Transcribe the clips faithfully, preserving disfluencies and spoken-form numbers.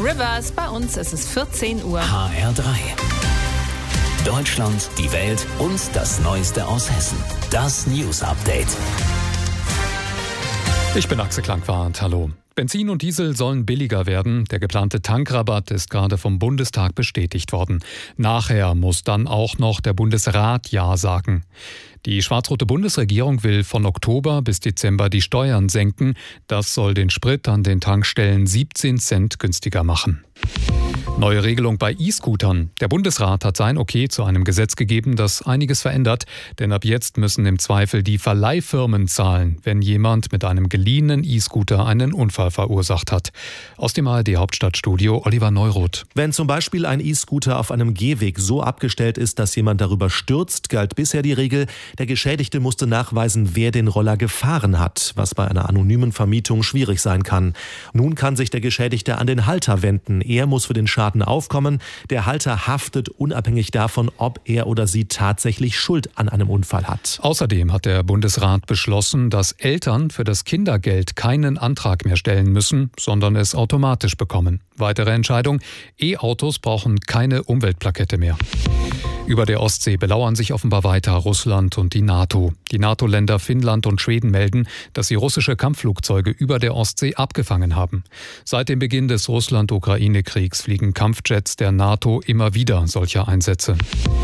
Rivers. Bei uns ist es vierzehn Uhr. H R drei. Deutschland, die Welt und das Neueste aus Hessen. Das News Update. Ich bin Axel Klangwart. Hallo. Benzin und Diesel sollen billiger werden. Der geplante Tankrabatt ist gerade vom Bundestag bestätigt worden. Nachher muss dann auch noch der Bundesrat Ja sagen. Die schwarz-rote Bundesregierung will von Oktober bis Dezember die Steuern senken. Das soll den Sprit an den Tankstellen siebzehn Cent günstiger machen. Neue Regelung bei E-Scootern. Der Bundesrat hat sein Okay zu einem Gesetz gegeben, das einiges verändert. Denn ab jetzt müssen im Zweifel die Verleihfirmen zahlen, wenn jemand mit einem geliehenen E-Scooter einen Unfall verursacht hat. Aus dem A R D-Hauptstadtstudio Oliver Neuroth. Wenn zum Beispiel ein E-Scooter auf einem Gehweg so abgestellt ist, dass jemand darüber stürzt, galt bisher die Regel, der Geschädigte musste nachweisen, wer den Roller gefahren hat, was bei einer anonymen Vermietung schwierig sein kann. Nun kann sich der Geschädigte an den Halter wenden. Er muss für den Schaden aufkommen. Der Halter haftet unabhängig davon, ob er oder sie tatsächlich Schuld an einem Unfall hat. Außerdem hat der Bundesrat beschlossen, dass Eltern für das Kindergeld keinen Antrag mehr stellen müssen, sondern es automatisch bekommen. Weitere Entscheidung: E-Autos brauchen keine Umweltplakette mehr. Über der Ostsee belauern sich offenbar weiter Russland und die NATO. Die NATO-Länder Finnland und Schweden melden, dass sie russische Kampfflugzeuge über der Ostsee abgefangen haben. Seit dem Beginn des Russland-Ukraine-Kriegs fliegen Kampfjets der NATO immer wieder solche Einsätze.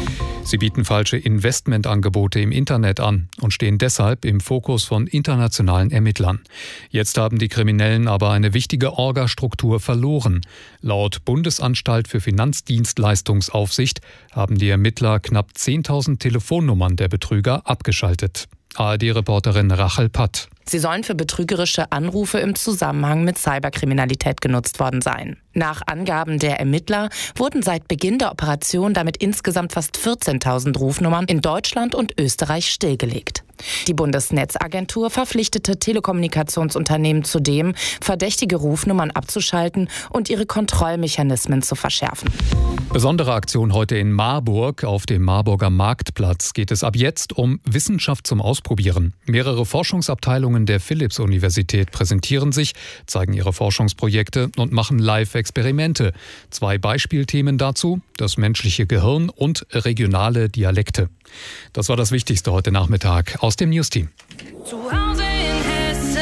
Sie bieten falsche Investmentangebote im Internet an und stehen deshalb im Fokus von internationalen Ermittlern. Jetzt haben die Kriminellen aber eine wichtige Orgastruktur verloren. Laut Bundesanstalt für Finanzdienstleistungsaufsicht haben die Ermittler knapp zehntausend Telefonnummern der Betrüger abgeschaltet. A R D-Reporterin Rachel Patt. Sie sollen für betrügerische Anrufe im Zusammenhang mit Cyberkriminalität genutzt worden sein. Nach Angaben der Ermittler wurden seit Beginn der Operation damit insgesamt fast vierzehntausend Rufnummern in Deutschland und Österreich stillgelegt. Die Bundesnetzagentur verpflichtete Telekommunikationsunternehmen zudem, verdächtige Rufnummern abzuschalten und ihre Kontrollmechanismen zu verschärfen. Besondere Aktion heute in Marburg. Auf dem Marburger Marktplatz geht es ab jetzt um Wissenschaft zum Ausprobieren. Mehrere Forschungsabteilungen der Philipps-Universität präsentieren sich, zeigen ihre Forschungsprojekte und machen Live-Experimente. Zwei Beispielthemen dazu: das menschliche Gehirn und regionale Dialekte. Das war das Wichtigste heute Nachmittag aus dem News-Team. Zu Hause in Hessen.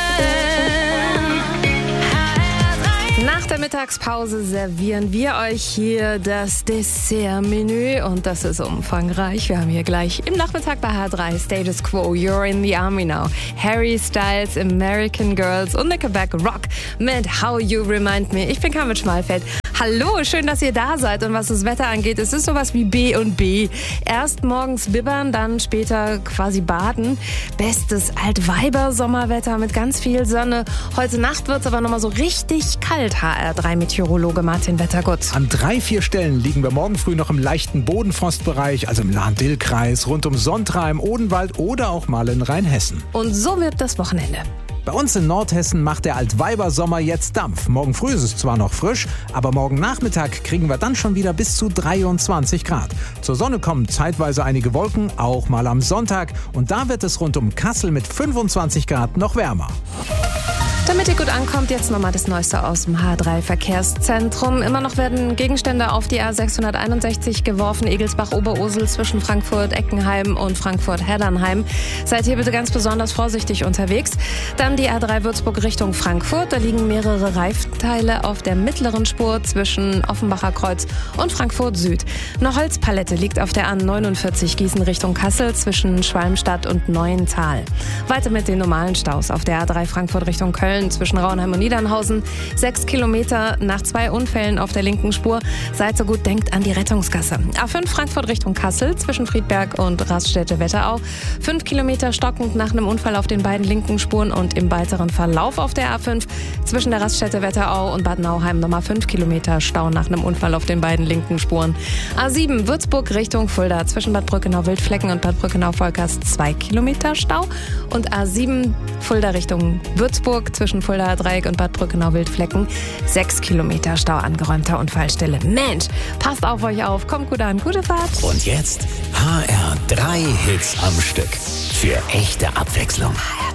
Nach der Mittagspause servieren wir euch hier das Dessertmenü und das ist umfangreich. Wir haben hier gleich im Nachmittag bei H R drei Status Quo, You're in the Army Now, Harry Styles, American Girls und Nickelback Rock mit How You Remind Me. Ich bin Carmen Schmalfeld. Hallo, schön, dass ihr da seid. Und was das Wetter angeht, es ist sowas wie B und B. Erst morgens bibbern, dann später quasi baden. Bestes Altweiber-Sommerwetter mit ganz viel Sonne. Heute Nacht wird es aber nochmal so richtig kalt, H R drei Meteorologe Martin Wettergott. An drei, vier Stellen liegen wir morgen früh noch im leichten Bodenfrostbereich, also im Lahn-Dill-Kreis, rund um Sontra im Odenwald oder auch mal in Rheinhessen. Und so wird das Wochenende. Bei uns in Nordhessen macht der Altweibersommer jetzt Dampf. Morgen früh ist es zwar noch frisch, aber morgen Nachmittag kriegen wir dann schon wieder bis zu dreiundzwanzig Grad. Zur Sonne kommen zeitweise einige Wolken, auch mal am Sonntag. Und da wird es rund um Kassel mit fünfundzwanzig Grad noch wärmer. Damit ihr gut ankommt, jetzt nochmal das Neueste aus dem H R drei Verkehrszentrum. Immer noch werden Gegenstände auf die A sechshunderteinundsechzig geworfen, Egelsbach-Oberursel zwischen Frankfurt-Eckenheim und Frankfurt-Heddernheim. Seid hier bitte ganz besonders vorsichtig unterwegs. Dann die A drei Würzburg Richtung Frankfurt. Da liegen mehrere Reifenteile auf der mittleren Spur zwischen Offenbacher Kreuz und Frankfurt Süd. Eine Holzpalette liegt auf der A neunundvierzig Gießen Richtung Kassel zwischen Schwalmstadt und Neuental. Weiter mit den normalen Staus auf der A drei Frankfurt Richtung Köln zwischen Rauenheim und Niedernhausen. Sechs Kilometer nach zwei Unfällen auf der linken Spur. Seid so gut, denkt an die Rettungsgasse. A fünf Frankfurt Richtung Kassel zwischen Friedberg und Raststätte-Wetterau. Fünf Kilometer stockend nach einem Unfall auf den beiden linken Spuren und im weiteren Verlauf auf der A fünf zwischen der Raststätte-Wetterau und Bad Nauheim nochmal fünf Kilometer Stau nach einem Unfall auf den beiden linken Spuren. A sieben Würzburg Richtung Fulda zwischen Bad Brückenau-Wildflecken und Bad Brückenau-Volkers zwei Kilometer Stau. Und A sieben Fulda Richtung Würzburg zwischen Fuldaer Dreieck und Bad Brückenau-Wildflecken sechs Kilometer Stau, angeräumter Unfallstelle. Mensch, passt auf euch auf, kommt gut an, gute Fahrt. Und jetzt H R drei Hits am Stück. Für echte Abwechslung. H R